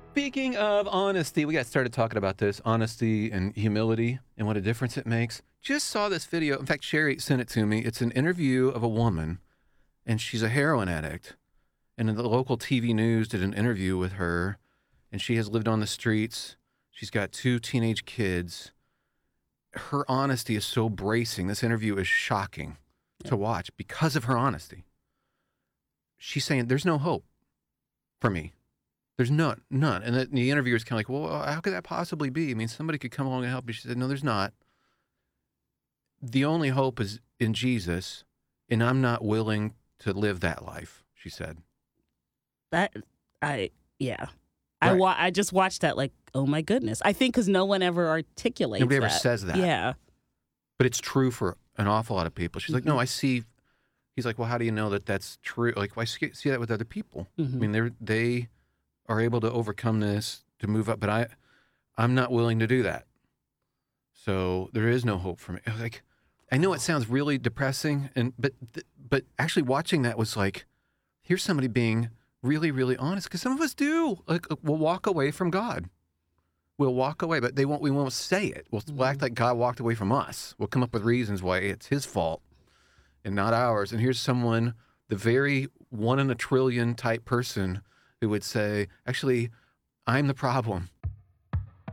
Speaking of honesty, we got started talking about this honesty and humility and what a difference it makes. Just saw this video. In fact, Sherry sent it to me. It's an interview of a woman, and she's a heroin addict. And then the local TV news did an interview with her, and she has lived on the streets. She's got two teenage kids. Her honesty is so bracing. This interview is shocking to watch because of her honesty. She's saying, "There's no hope for me. There's none." And the interviewer's kind of like, "Well, how could that possibly be? I mean, somebody could come along and help you." She said, "No, there's not. The only hope is in Jesus, and I'm not willing to live that life," she said. That I yeah. Right. I just watched that like, oh my goodness. I think because no one ever articulates Nobody ever that. says that. Yeah. But it's true for an awful lot of people. She's like, "No, Mhm. I see." He's like, "Well, how do you know that that's true? Like, I see that with other people. I Mhm. mean, they are able to overcome this, to move up, but I'm not willing to do that. So there is no hope for me." I was like, I know it sounds really depressing, but actually watching that was like, here's somebody being really, really honest, because some of us do. Like, we'll walk away from God. We'll walk away, but we won't say it. We'll act like God walked away from us. We'll come up with reasons why it's his fault and not ours. And here's someone, the very one in a trillion type person, who would say, actually, I'm the problem.